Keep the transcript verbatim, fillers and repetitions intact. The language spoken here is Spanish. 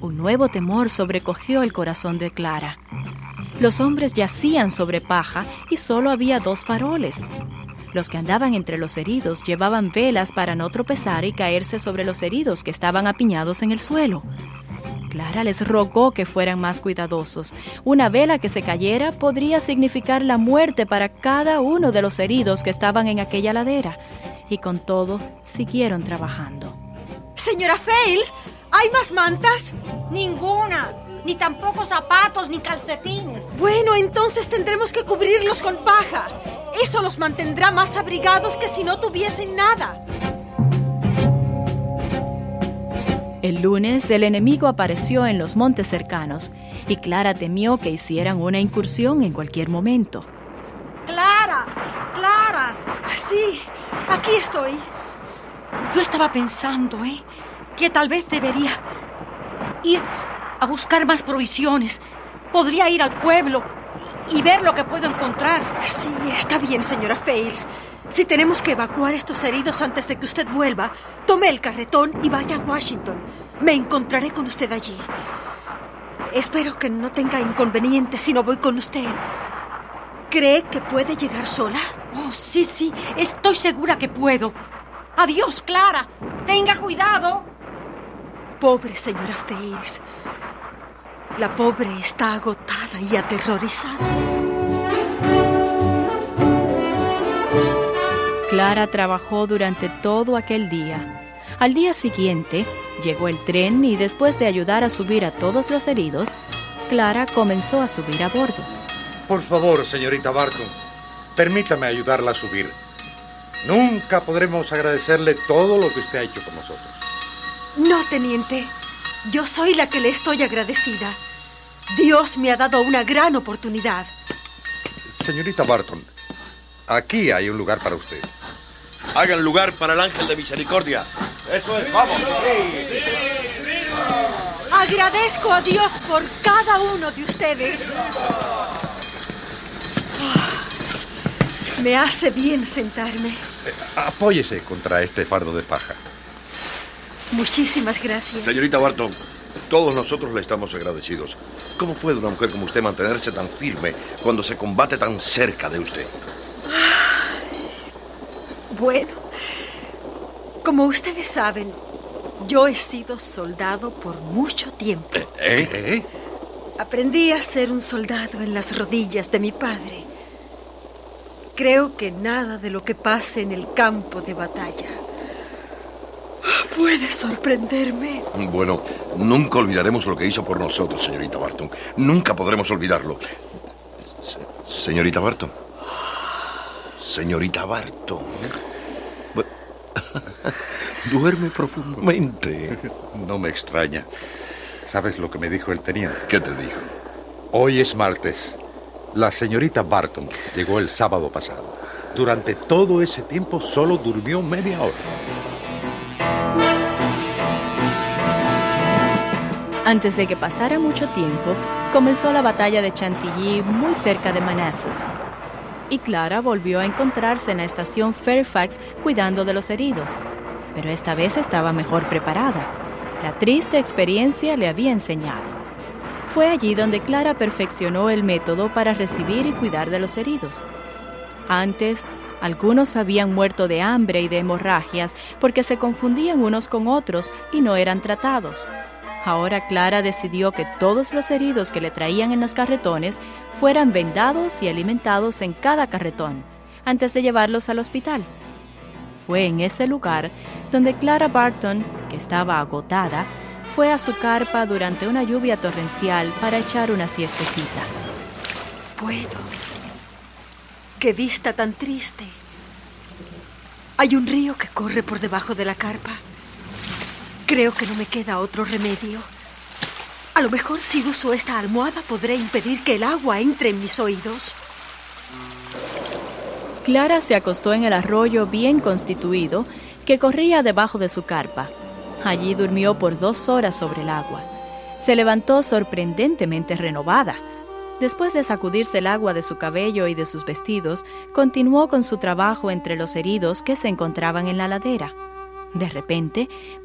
Un nuevo temor sobrecogió el corazón de Clara. Los hombres yacían sobre paja y solo había dos faroles. Los que andaban entre los heridos llevaban velas para no tropezar y caerse sobre los heridos que estaban apiñados en el suelo. Clara les rogó que fueran más cuidadosos. Una vela que se cayera podría significar la muerte para cada uno de los heridos que estaban en aquella ladera. Y con todo, siguieron trabajando. Señora Fales, ¿hay más mantas? Ninguna, ni tampoco zapatos ni calcetines. Bueno, entonces tendremos que cubrirlos con paja. Eso los mantendrá más abrigados que si no tuviesen nada. El lunes, el enemigo apareció en los montes cercanos y Clara temió que hicieran una incursión en cualquier momento. ¡Clara! ¡Clara! Sí, aquí estoy. Yo estaba pensando, ¿eh? Que tal vez debería ir a buscar más provisiones. Podría ir al pueblo y ver lo que puedo encontrar. Sí, está bien, señora Fales. Si tenemos que evacuar estos heridos antes de que usted vuelva, tome el carretón y vaya a Washington. Me encontraré con usted allí. Espero que no tenga inconvenientes si no voy con usted. ¿Cree que puede llegar sola? Oh, sí, sí, estoy segura que puedo. Adiós, Clara. Tenga cuidado. Pobre señora Fales. La pobre está agotada y aterrorizada. Clara trabajó durante todo aquel día. Al día siguiente, llegó el tren y después de ayudar a subir a todos los heridos, Clara comenzó a subir a bordo. Por favor, señorita Barton, permítame ayudarla a subir. Nunca podremos agradecerle todo lo que usted ha hecho por nosotros. No, teniente. Yo soy la que le estoy agradecida. Dios me ha dado una gran oportunidad. Señorita Barton, aquí hay un lugar para usted. Hagan lugar para el ángel de misericordia. Eso es, vamos. Sí. Agradezco a Dios por cada uno de ustedes. Oh, me hace bien sentarme. Eh, apóyese contra este fardo de paja. Muchísimas gracias. Señorita Barton, todos nosotros le estamos agradecidos. ¿Cómo puede una mujer como usted mantenerse tan firme cuando se combate tan cerca de usted? Bueno, como ustedes saben, yo he sido soldado por mucho tiempo. ¿Eh? ¿Eh? Aprendí a ser un soldado en las rodillas de mi padre. Creo que nada de lo que pase en el campo de batalla puede sorprenderme. Bueno, nunca olvidaremos lo que hizo por nosotros, señorita Barton. Nunca podremos olvidarlo. Se- señorita Barton. Señorita Barton. Duerme profundamente. No me extraña. ¿Sabes lo que me dijo el teniente? ¿Qué te dijo? Hoy es martes. La señorita Barton llegó el sábado pasado. Durante todo ese tiempo solo durmió media hora. Antes de que pasara mucho tiempo, comenzó la batalla de Chantilly muy cerca de Manassas. Y Clara volvió a encontrarse en la estación Fairfax cuidando de los heridos, pero esta vez estaba mejor preparada. La triste experiencia le había enseñado. Fue allí donde Clara perfeccionó el método para recibir y cuidar de los heridos. Antes, algunos habían muerto de hambre y de hemorragias porque se confundían unos con otros y no eran tratados. Ahora Clara decidió que todos los heridos que le traían en los carretones fueran vendados y alimentados en cada carretón, antes de llevarlos al hospital. Fue en ese lugar donde Clara Barton, que estaba agotada, fue a su carpa durante una lluvia torrencial para echar una siestecita. Bueno, qué vista tan triste. Hay un río que corre por debajo de la carpa. Creo que no me queda otro remedio. A lo mejor si uso esta almohada podré impedir que el agua entre en mis oídos. Clara se acostó en el arroyo bien constituido que corría debajo de su carpa. Allí durmió por dos horas sobre el agua. Se levantó sorprendentemente renovada. Después de sacudirse el agua de su cabello y de sus vestidos, continuó con su trabajo entre los heridos que se encontraban en la ladera. De repente,